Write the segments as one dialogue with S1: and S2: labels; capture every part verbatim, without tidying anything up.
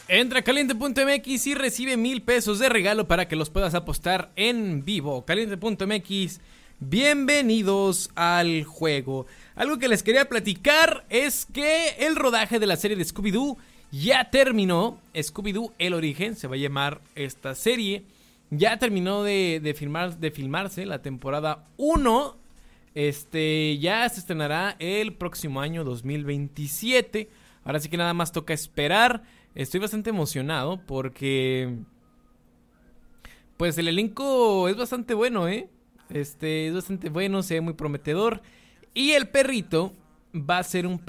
S1: Entra a caliente punto m x y recibe mil pesos de regalo para que los puedas apostar en vivo. caliente punto m x, bienvenidos al juego. Algo que les quería platicar es que el rodaje de la serie de Scooby-Doo ya terminó. Scooby-Doo El Origen se va a llamar esta serie. Ya terminó de, de, filmar, de filmarse la temporada uno. Este ya se estrenará el próximo año dos mil veintisiete. Ahora sí que nada más toca esperar. Estoy bastante emocionado porque pues el elenco es bastante bueno, ¿eh? Este es bastante bueno, se ve muy prometedor. Y el perrito va a ser un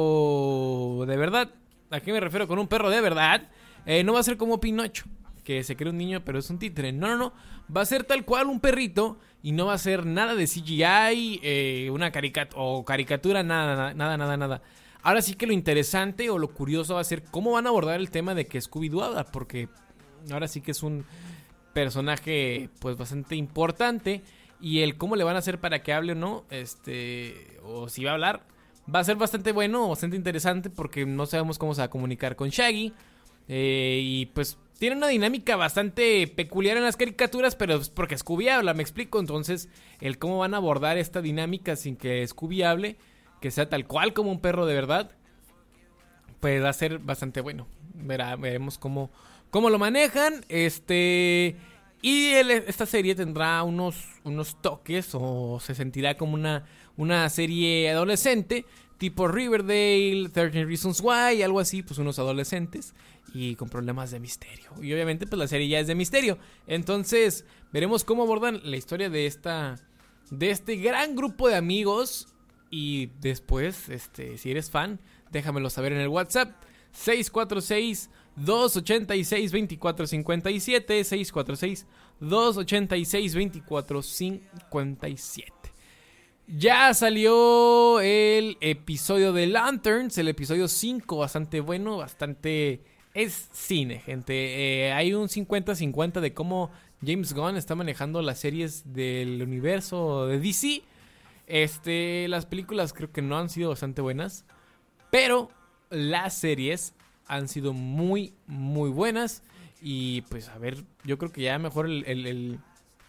S1: perro de verdad. ¿A qué me refiero con un perro de verdad? Eh, no va a ser como Pinocho, que se cree un niño pero es un títere. No, no, no. Va a ser tal cual un perrito y no va a ser nada de C G I, eh, una caricat- o caricatura, nada, nada, nada, nada. Ahora sí que lo interesante o lo curioso va a ser cómo van a abordar el tema de que Scooby-Doo habla, porque ahora sí que es un personaje pues bastante importante y el cómo le van a hacer para que hable o no, este, o si va a hablar, va a ser bastante bueno, bastante interesante porque no sabemos cómo se va a comunicar con Shaggy, eh, y pues tiene una dinámica bastante peculiar en las caricaturas, pero es porque Scooby habla, me explico. Entonces el cómo van a abordar esta dinámica sin que Scooby hable, que sea tal cual como un perro de verdad, pues va a ser bastante bueno. Verá, veremos cómo, cómo lo manejan. Este. Y el, esta serie tendrá unos, unos toques, o se sentirá como una, una serie adolescente, tipo Riverdale, thirteen Reasons Why, algo así, pues unos adolescentes y con problemas de misterio. Y obviamente pues la serie ya es de misterio. Entonces veremos cómo abordan la historia de esta, de este gran grupo de amigos. Y después, este, si eres fan, déjamelo saber en el WhatsApp seis cuatro seis, dos ocho seis, dos cuatro cinco siete, seis cuatro seis, dos ocho seis, dos cuatro cinco siete. Ya salió el episodio de Lanterns, el episodio cinco, bastante bueno, bastante... Es cine, gente. Eh, hay un cincuenta cincuenta de cómo James Gunn está manejando las series del universo de D C. Este, las películas creo que no han sido bastante buenas, pero las series han sido muy, muy buenas. Y pues a ver, yo creo que ya mejor el, el, el,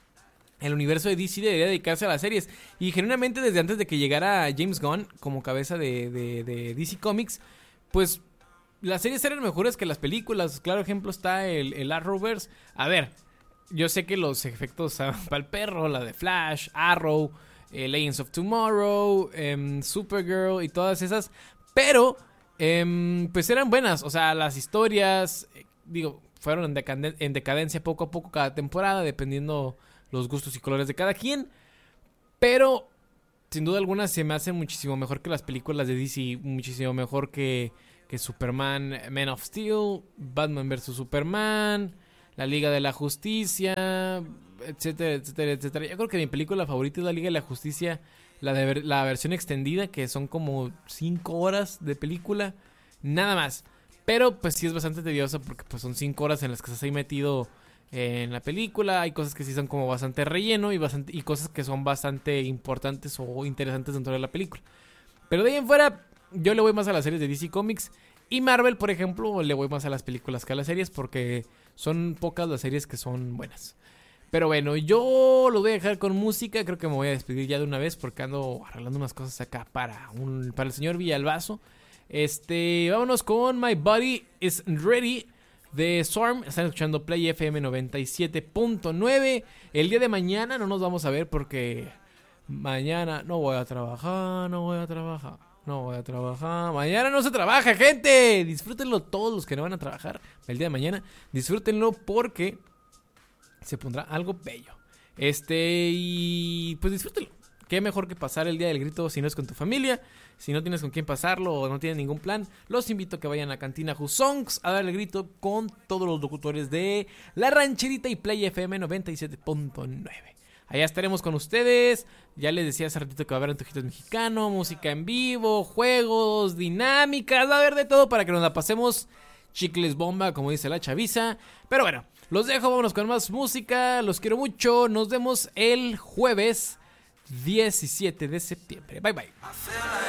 S1: el universo de D C debería dedicarse a las series. Y genuinamente desde antes de que llegara James Gunn como cabeza de, de, de D C Comics, pues las series eran mejores que las películas. Claro ejemplo está el, el Arrowverse. A ver, yo sé que los efectos para el perro, la de Flash, Arrow, Eh, Legends of Tomorrow, eh, Supergirl y todas esas, pero eh, pues eran buenas, o sea, las historias, eh, digo, fueron en, decaden- en decadencia poco a poco cada temporada, dependiendo los gustos y colores de cada quien, pero sin duda alguna se me hace muchísimo mejor que las películas de D C, muchísimo mejor que, que Superman, Man of Steel, Batman versus. Superman, la Liga de la Justicia, etcétera, etcétera, etcétera. Yo creo que mi película favorita es la Liga de la Justicia, la de ver, la versión extendida, que son como cinco horas de película, nada más. Pero pues sí es bastante tedioso porque pues son cinco horas en las que estás ahí metido en la película. Hay cosas que sí son como bastante relleno y, bastante, y cosas que son bastante importantes o interesantes dentro de la película. Pero de ahí en fuera, yo le voy más a las series de D C Comics. Y Marvel, por ejemplo, le voy más a las películas que a las series porque son pocas las series que son buenas. Pero bueno, yo lo voy a dejar con música. Creo que me voy a despedir ya de una vez porque ando arreglando unas cosas acá para, un, para el señor Villalbazo. Este, vámonos con My Body Is Ready de Swarm. Están escuchando Play F M noventa y siete punto nueve. El día de mañana no nos vamos a ver porque mañana no voy a trabajar, no voy a trabajar. No voy a trabajar. Mañana no se trabaja, gente. Disfrútenlo todos los que no van a trabajar el día de mañana. Disfrútenlo porque se pondrá algo bello. Este, y pues disfrútenlo. Qué mejor que pasar el día del grito si no es con tu familia. Si no tienes con quién pasarlo o no tienes ningún plan, los invito a que vayan a Cantina Who Songs a dar el grito con todos los locutores de La Rancherita y Play F M noventa y siete punto nueve. Allá estaremos con ustedes. Ya les decía hace ratito que va a haber antojitos mexicanos, música en vivo, juegos, dinámicas, va a haber de todo para que nos la pasemos chicles bomba, como dice la chaviza. Pero bueno, los dejo, vámonos con más música. Los quiero mucho. Nos vemos el jueves diecisiete de septiembre. Bye bye.